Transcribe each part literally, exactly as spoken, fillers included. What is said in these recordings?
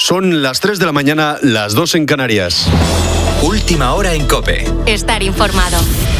Son las tres de la mañana, las dos en Canarias. Última hora en COPE. Estar informado.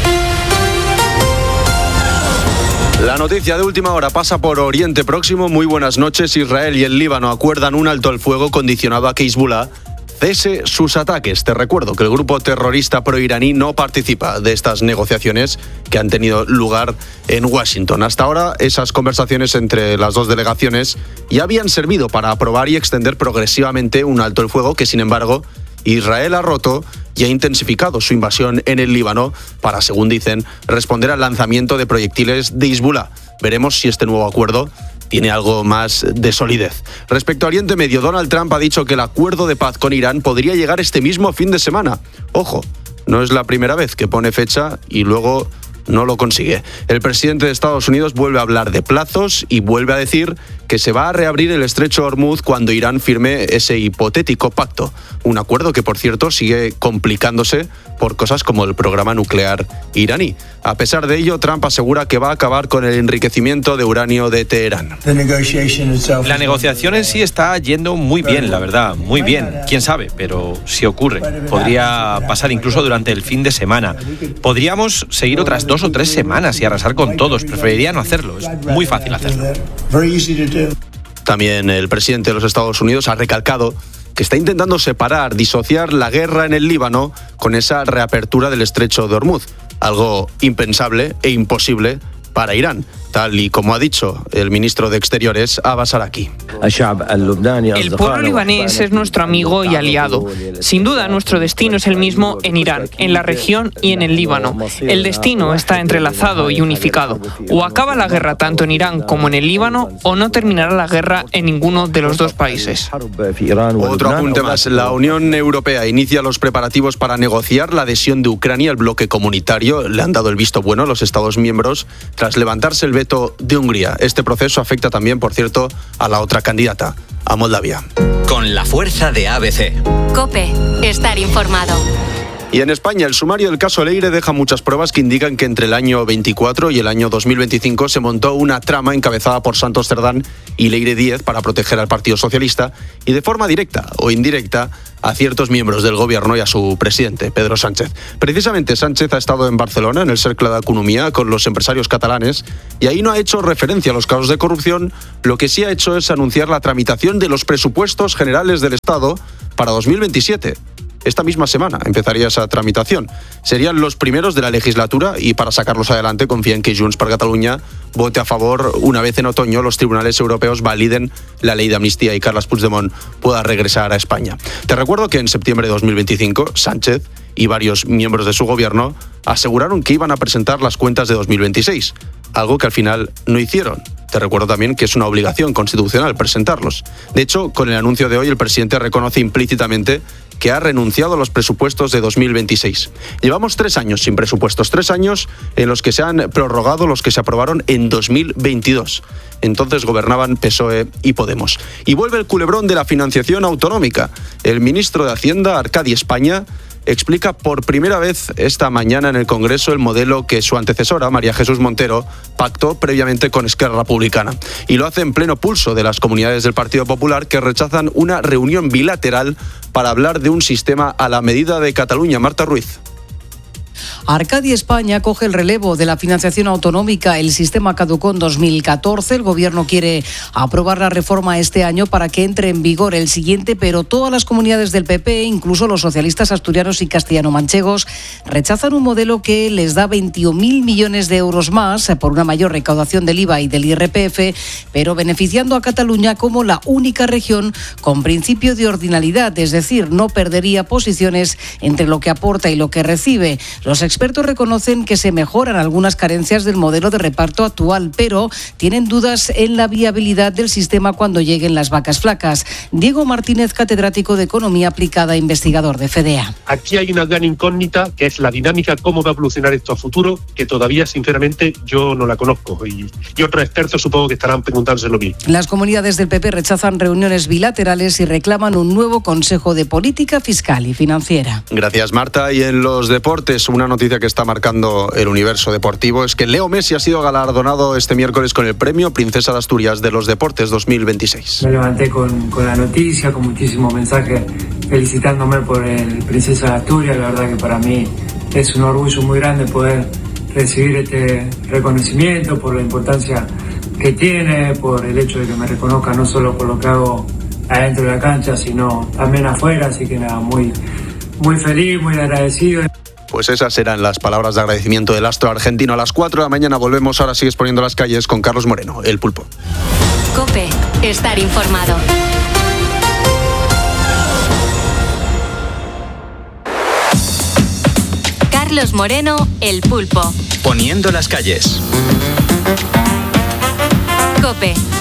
La noticia de última hora pasa por Oriente Próximo. Muy buenas noches. Israel y el Líbano acuerdan un alto al fuego condicionado a que Hezbollah cese sus ataques. Te recuerdo que el grupo terrorista proiraní no participa de estas negociaciones que han tenido lugar en Washington. Hasta ahora, esas conversaciones entre las dos delegaciones ya habían servido para aprobar y extender progresivamente un alto el fuego que, sin embargo, Israel ha roto y ha intensificado su invasión en el Líbano para, según dicen, responder al lanzamiento de proyectiles de Hezbollah. Veremos si este nuevo acuerdo tiene algo más de solidez. Respecto a Oriente Medio, Donald Trump ha dicho que el acuerdo de paz con Irán podría llegar este mismo fin de semana. Ojo, no es la primera vez que pone fecha y luego no lo consigue. El presidente de Estados Unidos vuelve a hablar de plazos y vuelve a decir que se va a reabrir el estrecho Hormuz cuando Irán firme ese hipotético pacto. Un acuerdo que, por cierto, sigue complicándose por cosas como el programa nuclear iraní. A pesar de ello, Trump asegura que va a acabar con el enriquecimiento de uranio de Teherán. La negociación en sí está yendo muy bien, la verdad, muy bien. Quién sabe, pero si ocurre. Podría pasar incluso durante el fin de semana. Podríamos seguir otras dos o tres semanas y arrasar con todos. Preferiría no hacerlo. Es muy fácil hacerlo. También el presidente de los Estados Unidos ha recalcado que está intentando separar, disociar la guerra en el Líbano con esa reapertura del estrecho de Hormuz, algo impensable e imposible para Irán, tal y como ha dicho el ministro de Exteriores, Abbas Araki. El pueblo libanés es nuestro amigo y aliado. Sin duda, nuestro destino es el mismo en Irán, en la región y en el Líbano. El destino está entrelazado y unificado. O acaba la guerra tanto en Irán como en el Líbano, o no terminará la guerra en ninguno de los dos países. Otro apunte más. La Unión Europea inicia los preparativos para negociar la adhesión de Ucrania al bloque comunitario. Le han dado el visto bueno a los Estados miembros tras levantarse el veto de Hungría. Este proceso afecta también, por cierto, a la otra candidata, a Moldavia. Con la fuerza de A B C. COPE. Estar informado. Y en España, el sumario del caso Leire deja muchas pruebas que indican que entre el año veinticuatro y el año dos mil veinticinco se montó una trama encabezada por Santos Cerdán y Leire Díez para proteger al Partido Socialista y de forma directa o indirecta a ciertos miembros del gobierno y a su presidente, Pedro Sánchez. Precisamente Sánchez ha estado en Barcelona, en el Cercle d'Economia, con los empresarios catalanes y ahí no ha hecho referencia a los casos de corrupción. Lo que sí ha hecho es anunciar la tramitación de los presupuestos generales del Estado para dos mil veintisiete. Esta misma semana empezaría esa tramitación. Serían los primeros de la legislatura y para sacarlos adelante confían que Junts per Catalunya vote a favor una vez en otoño los tribunales europeos validen la ley de amnistía y Carles Puigdemont pueda regresar a España. Te recuerdo que en septiembre de dos mil veinticinco Sánchez y varios miembros de su gobierno aseguraron que iban a presentar las cuentas de dos mil veintiséis, algo que al final no hicieron. Te recuerdo también que es una obligación constitucional presentarlos. De hecho, con el anuncio de hoy el presidente reconoce implícitamente que ha renunciado a los presupuestos de dos mil veintiséis. Llevamos tres años sin presupuestos, tres años en los que se han prorrogado los que se aprobaron en dos mil veintidós. Entonces gobernaban P S O E y Podemos. Y vuelve el culebrón de la financiación autonómica. El ministro de Hacienda, Arcadi España, explica por primera vez esta mañana en el Congreso el modelo que su antecesora, María Jesús Montero, pactó previamente con Esquerra Republicana. Y lo hace en pleno pulso de las comunidades del Partido Popular que rechazan una reunión bilateral para hablar de un sistema a la medida de Cataluña. Marta Ruiz. Arcadi España coge el relevo de la financiación autonómica. El sistema caducó en dos mil catorce. El gobierno quiere aprobar la reforma este año para que entre en vigor el siguiente, pero todas las comunidades del P P, incluso los socialistas asturianos y castellano-manchegos, rechazan un modelo que les da veintiún mil millones de euros más por una mayor recaudación del I V A y del I R P F, pero beneficiando a Cataluña como la única región con principio de ordinalidad, es decir, no perdería posiciones entre lo que aporta y lo que recibe. Los expertos reconocen que se mejoran algunas carencias del modelo de reparto actual, pero tienen dudas en la viabilidad del sistema cuando lleguen las vacas flacas. Diego Martínez, catedrático de Economía Aplicada e investigador de FEDEA. Aquí hay una gran incógnita, que es la dinámica, cómo va a evolucionar esto a futuro, que todavía, sinceramente, yo no la conozco. Y, y otros expertos supongo que estarán preguntándose lo mismo. Las comunidades del P P rechazan reuniones bilaterales y reclaman un nuevo Consejo de Política Fiscal y Financiera. Gracias, Marta. Y en los deportes, una noticia noticia que está marcando el universo deportivo es que Leo Messi ha sido galardonado este miércoles con el premio Princesa de Asturias de los Deportes dos mil veintiséis. Me levanté con, con la noticia, con muchísimos mensajes felicitándome por el Princesa de Asturias. La verdad que para mí es un orgullo muy grande poder recibir este reconocimiento, por la importancia que tiene, por el hecho de que me reconozca no solo por lo que hago adentro de la cancha, sino también afuera, así que nada, muy, muy feliz, muy agradecido. Pues esas serán las palabras de agradecimiento del astro argentino. A las cuatro de la mañana volvemos, ahora sigues poniendo las calles con Carlos Moreno, el Pulpo. COPE, estar informado. Carlos Moreno, el Pulpo. Poniendo las calles. COPE.